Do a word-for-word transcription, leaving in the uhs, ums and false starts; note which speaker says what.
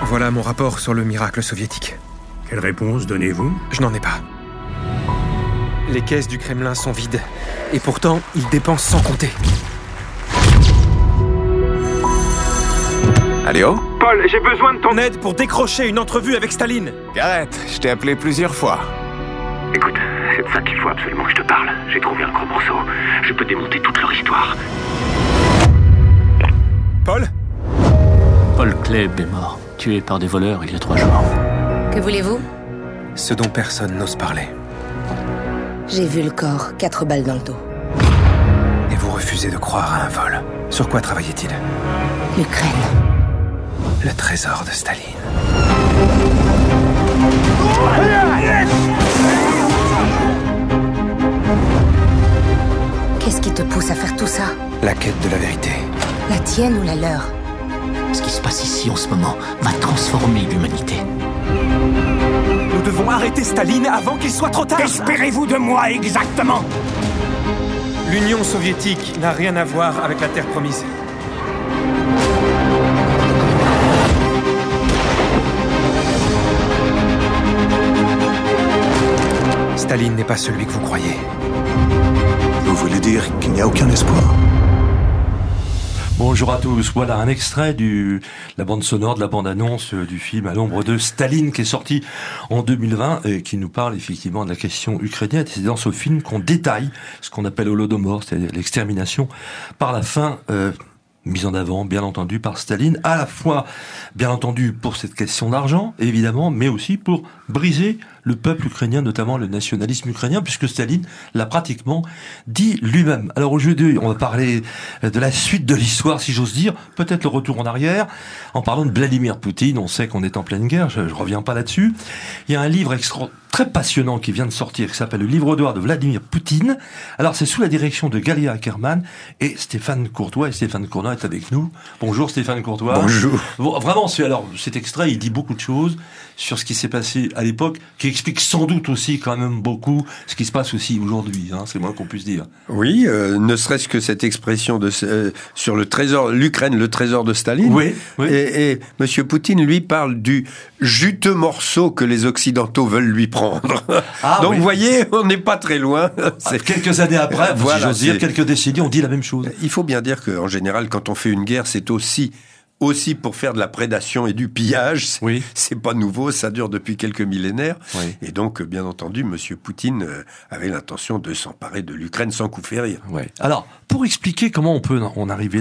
Speaker 1: Voilà mon rapport sur le miracle soviétique.
Speaker 2: Quelle réponse donnez-vous?
Speaker 1: Je n'en ai pas. Les caisses du Kremlin sont vides. Et pourtant, ils dépensent sans compter.
Speaker 3: Allô?
Speaker 1: Paul, j'ai besoin de ton aide pour décrocher une entrevue avec Staline.
Speaker 3: Gareth, je t'ai appelé plusieurs fois.
Speaker 4: Écoute, c'est de ça qu'il faut absolument que je te parle. J'ai trouvé un gros morceau. Je peux démonter toute leur histoire.
Speaker 1: Paul?
Speaker 5: Paul Kleb est mort, tué par des voleurs il y a trois jours.
Speaker 6: Que voulez-vous?
Speaker 1: Ce dont personne n'ose parler.
Speaker 6: J'ai vu le corps, quatre balles dans le dos.
Speaker 1: Et vous refusez de croire à un vol. Sur quoi travaillait-il?
Speaker 6: L'Ukraine.
Speaker 1: Le trésor de Staline.
Speaker 6: Qu'est-ce qui te pousse à faire tout ça?
Speaker 1: La quête de la vérité.
Speaker 6: La tienne ou la leur?
Speaker 5: Ce qui se passe ici en ce moment va transformer l'humanité.
Speaker 1: Nous devons arrêter Staline avant qu'il soit trop tard.
Speaker 2: Qu'espérez-vous de moi exactement?
Speaker 1: L'Union soviétique n'a rien à voir avec la terre promise. Staline n'est pas celui que vous croyez.
Speaker 7: Vous voulez dire qu'il n'y a aucun espoir?
Speaker 8: Bonjour à tous, voilà un extrait de la bande sonore, de la bande-annonce du film À l'ombre de Staline qui est sorti en deux mille vingt et qui nous parle effectivement de la question ukrainienne. C'est dans ce film qu'on détaille ce qu'on appelle l'Holodomor, c'est-à-dire l'extermination par la faim, euh, mise en avant bien entendu par Staline, à la fois bien entendu pour cette question d'argent évidemment, mais aussi pour briser le peuple ukrainien, notamment le nationalisme ukrainien, puisque Staline l'a pratiquement dit lui-même. Alors aujourd'hui, on va parler de la suite de l'histoire, si j'ose dire, peut-être le retour en arrière, en parlant de Vladimir Poutine. On sait qu'on est en pleine guerre, je, je reviens pas là-dessus. Il y a un livre extra, très passionnant qui vient de sortir, qui s'appelle Le Livre d'or de Vladimir Poutine. Alors c'est sous la direction de Galia Ackerman et Stéphane Courtois. Et Stéphane Courtois est avec nous. Bonjour Stéphane Courtois.
Speaker 7: Bonjour.
Speaker 8: Bon, vraiment, c'est, alors, cet extrait, il dit beaucoup de choses sur ce qui s'est passé à l'époque, qui explique sans doute aussi quand même beaucoup ce qui se passe aussi aujourd'hui, hein, c'est moins qu'on puisse dire.
Speaker 7: Oui, euh, ne serait-ce que cette expression de, euh, sur le trésor, l'Ukraine, le trésor de Staline.
Speaker 8: Oui, oui.
Speaker 7: Et, et M. Poutine, lui, parle du juteux morceau que les Occidentaux veulent lui prendre.
Speaker 8: Ah,
Speaker 7: Donc,
Speaker 8: oui.
Speaker 7: vous voyez, on n'est pas très loin.
Speaker 8: C'est... Quelques années après, voilà, si j'ose dire, quelques décennies, on dit la même chose.
Speaker 7: Il faut bien dire qu'en général, quand on fait une guerre, c'est aussi... aussi pour faire de la prédation et du pillage. C'est,
Speaker 8: oui.
Speaker 7: c'est pas nouveau, ça dure depuis quelques millénaires.
Speaker 8: Oui.
Speaker 7: Et donc, bien entendu, M. Poutine avait l'intention de s'emparer de l'Ukraine sans coup férir.
Speaker 8: Ouais. Alors, pour expliquer comment on peut en arriver